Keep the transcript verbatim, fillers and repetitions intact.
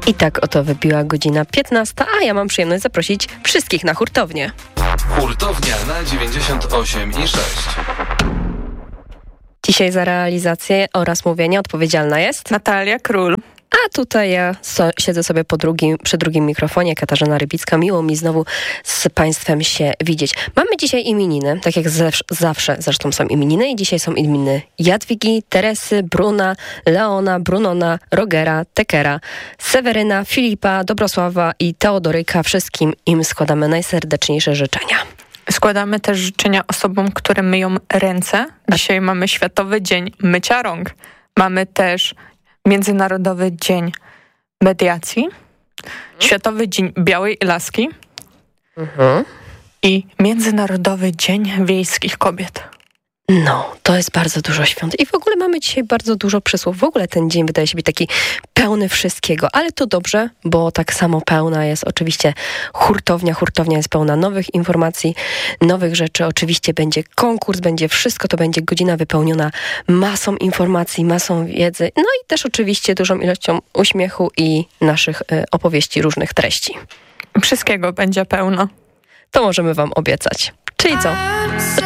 I tak oto wybiła godzina piętnasta, a ja mam przyjemność zaprosić wszystkich na hurtownię. Hurtownia na dziewięćdziesiąt osiem i sześć. Dzisiaj za realizację oraz mówienie odpowiedzialna jest Natalia Król. A tutaj ja so, siedzę sobie po drugim, przy drugim mikrofonie, Katarzyna Rybicka. Miło mi znowu z Państwem się widzieć. Mamy dzisiaj imieniny, tak jak zawsze, zawsze zresztą są imieniny i dzisiaj są imieniny Jadwigi, Teresy, Bruna, Leona, Brunona, Rogera, Tekera, Seweryna, Filipa, Dobrosława i Teodoryka. Wszystkim im składamy najserdeczniejsze życzenia. Składamy też życzenia osobom, które myją ręce. Dzisiaj mamy Światowy Dzień Mycia Rąk. Mamy też Międzynarodowy Dzień Mediacji, Światowy Dzień Białej Laski Mhm. i Międzynarodowy Dzień Wiejskich Kobiet. No, to jest bardzo dużo świąt i w ogóle mamy dzisiaj bardzo dużo przysłów. W ogóle ten dzień wydaje się być taki pełny wszystkiego, ale to dobrze, bo tak samo pełna jest oczywiście hurtownia. Hurtownia jest pełna nowych informacji, nowych rzeczy. Oczywiście będzie konkurs, będzie wszystko, to będzie godzina wypełniona masą informacji, masą wiedzy, no i też oczywiście dużą ilością uśmiechu i naszych y, opowieści, różnych treści. Wszystkiego będzie pełno. To możemy wam obiecać. Czyli co?